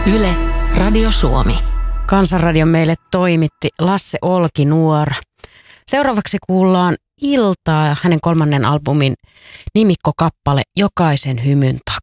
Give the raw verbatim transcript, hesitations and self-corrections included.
Yle, Radio Suomi. Kansanradion meille toimitti Lasse Olkinuora. Seuraavaksi kuullaan Iltaa ja hänen kolmannen albumin nimikkokappale Jokaisen hymyn takia.